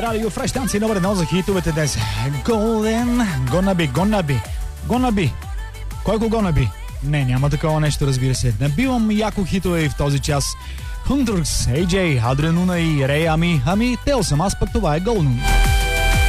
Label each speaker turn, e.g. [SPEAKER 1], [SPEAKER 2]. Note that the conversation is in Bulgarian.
[SPEAKER 1] Радио Фреш, станция номер 1 за хитовете днес. Golden, Gonna be. Кой го gonna be? Не, няма такова нещо, разбира се. Набивам яко хитове и в този час. Hunters, AJ, Адриан Луна и Рей Ами. Ами, тел съм аз, пък това е Golden.